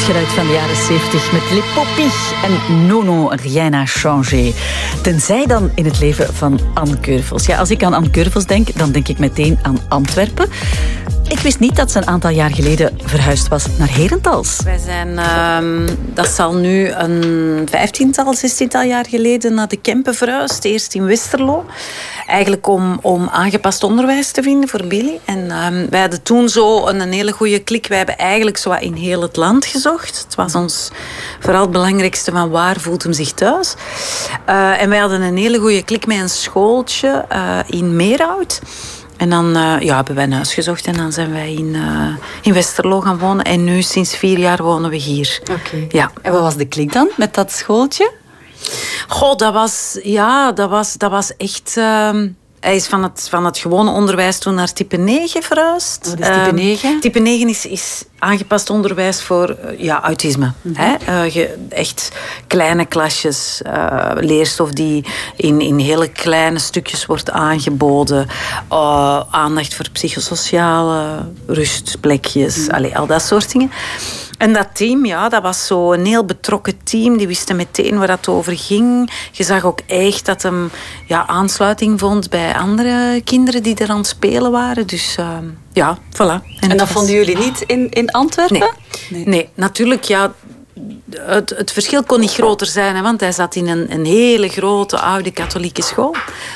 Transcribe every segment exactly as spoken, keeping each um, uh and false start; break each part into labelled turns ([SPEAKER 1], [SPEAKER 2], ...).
[SPEAKER 1] Geluid van de jaren zeventig met Les Poppies en Nono, rien n'a changé. Tenzij dan in het leven van Anne Keurvels. Ja, als ik aan Anne Keurvels denk, dan denk ik meteen aan Antwerpen. Ik wist niet dat ze een aantal jaar geleden verhuisd was naar Herentals.
[SPEAKER 2] Wij zijn, uh, dat zal nu een vijftiental, zestiental jaar geleden naar de Kempen verhuisd. Eerst in Westerlo. Eigenlijk om, om aangepast onderwijs te vinden voor Billy. En uh, wij hadden toen zo een, een hele goede klik. Wij hebben eigenlijk zo in heel het land gezocht. Het was ons vooral het belangrijkste van waar voelt hem zich thuis. Uh, en wij hadden een hele goede klik met een schooltje uh, in Meerhout. En dan uh, ja, hebben wij een huis gezocht en dan zijn wij in, uh, in Westerlo gaan wonen. En nu, sinds vier jaar, wonen we hier.
[SPEAKER 1] Oké. Okay.
[SPEAKER 2] Ja.
[SPEAKER 1] En wat was de klik dan met dat schooltje?
[SPEAKER 2] Goh, dat was, ja, dat was, dat was echt... Uh, hij is van het, van het gewone onderwijs toen naar type negen verhuisd.
[SPEAKER 1] Wat is type negen?
[SPEAKER 2] Uh, type negen is, is aangepast onderwijs voor uh, ja, autisme.
[SPEAKER 1] Mm-hmm.
[SPEAKER 2] Hè? Uh, je, echt kleine klasjes, uh, leerstof die in, in hele kleine stukjes wordt aangeboden. Uh, aandacht voor psychosociale rustplekjes, mm-hmm. Allee, al dat soort dingen. En dat team, ja, dat was zo een heel betrokken team. Die wisten meteen waar het over ging. Je zag ook echt dat hem ja, aansluiting vond bij andere kinderen die er aan het spelen waren. Dus uh, ja, voilà. En,
[SPEAKER 1] en dat
[SPEAKER 2] was...
[SPEAKER 1] vonden jullie niet in, in Antwerpen?
[SPEAKER 2] Nee. Nee. nee, natuurlijk, ja... Het, het verschil kon niet groter zijn, hè, want hij zat in een, een hele grote, oude katholieke school.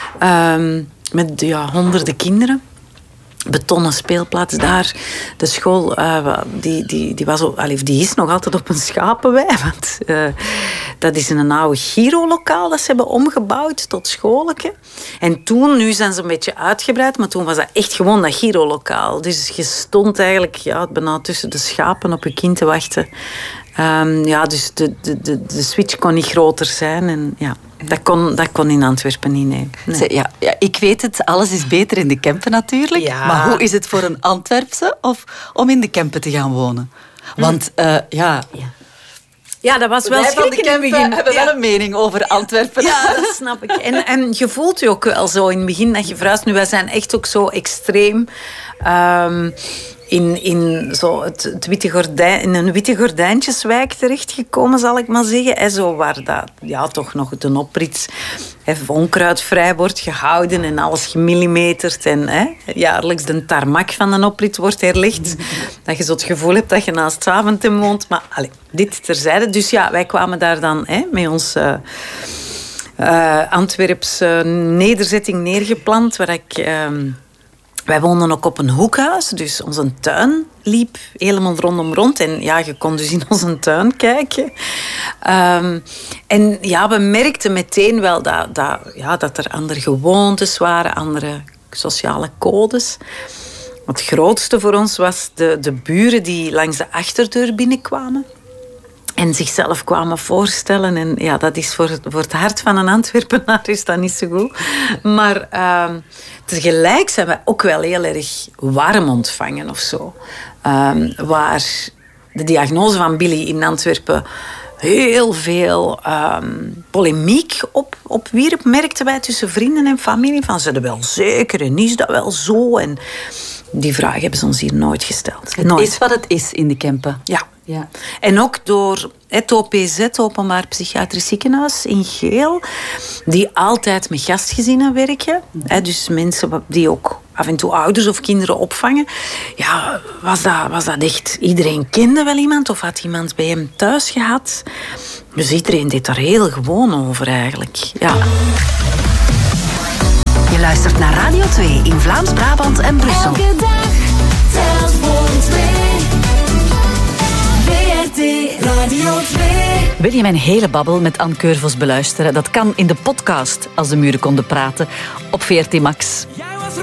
[SPEAKER 2] Um, met ja, honderden kinderen. Betonnen speelplaats daar. De school uh, die, die, die, was, allee, die is nog altijd op een schapenwei. Want uh, dat is een oude Giro-lokaal dat ze hebben omgebouwd tot schoolke. En toen, nu zijn ze een beetje uitgebreid, maar toen was dat echt gewoon dat Giro-lokaal. Dus je stond eigenlijk ja, bijna tussen de schapen op je kind te wachten. Um, ja, dus de, de, de, de switch kon niet groter zijn. En ja, dat kon, dat kon in Antwerpen niet, nee. nee.
[SPEAKER 1] Ja, ja, ik weet het, alles is beter in de Kempen natuurlijk.
[SPEAKER 2] Ja.
[SPEAKER 1] Maar hoe is het voor een Antwerpse of om in de Kempen te gaan wonen? Want uh, ja...
[SPEAKER 2] ja... Ja, dat was wel
[SPEAKER 1] Wij van de Kempen hebben
[SPEAKER 2] ja.
[SPEAKER 1] wel een mening over Antwerpen.
[SPEAKER 2] Ja, dat snap ik. En, en je voelt je ook wel zo in het begin dat je verhuist. Nu, wij zijn echt ook zo extreem... Um, in, in, zo het, het witte gordijn, in een witte gordijntjeswijk terechtgekomen, zal ik maar zeggen. En zo waar dat, ja, toch nog de oprit onkruidvrij wordt gehouden en alles gemillimeterd. En hè, jaarlijks de tarmac van een oprit wordt herlegd. Dat je zo het gevoel hebt dat je naast Zaventem woont. Maar allez, dit terzijde. Dus ja, wij kwamen daar dan hè, met ons... Uh, uh, Antwerpse nederzetting neergeplant, waar ik... Uh, Wij woonden ook op een hoekhuis, dus onze tuin liep helemaal rondom rond. En ja, je kon dus in onze tuin kijken. Um, en ja, we merkten meteen wel dat, dat, ja, dat er andere gewoontes waren, andere sociale codes. Het grootste voor ons was de, de buren die langs de achterdeur binnenkwamen. En zichzelf kwamen voorstellen. En ja, dat is voor, voor het hart van een Antwerpenaar is dat niet zo goed. Maar uh, tegelijk zijn we ook wel heel erg warm ontvangen of zo. Um, waar de diagnose van Billy in Antwerpen heel veel um, polemiek op, opwierp, merkten wij tussen vrienden en familie. Van, zijn er wel zeker en is dat wel zo? En die vraag hebben ze ons hier nooit gesteld.
[SPEAKER 1] Het
[SPEAKER 2] nooit.
[SPEAKER 1] is wat het is in de Kempen.
[SPEAKER 2] Ja.
[SPEAKER 1] Ja.
[SPEAKER 2] En ook door het O P Z, Openbaar Psychiatrisch Ziekenhuis in Geel, die altijd met gastgezinnen werken. Hè, dus mensen die ook af en toe ouders of kinderen opvangen. Ja, was dat, was dat echt... Iedereen kende wel iemand of had iemand bij hem thuis gehad. Dus iedereen deed daar heel gewoon over eigenlijk. Ja.
[SPEAKER 3] Je luistert naar Radio twee in Vlaams-Brabant en Brussel.
[SPEAKER 4] Elke dag telt voor twee. V R T Radio twee.
[SPEAKER 1] Wil je mijn hele babbel met Anne Keurvels beluisteren? Dat kan in de podcast Als de muren konden praten op V R T Max.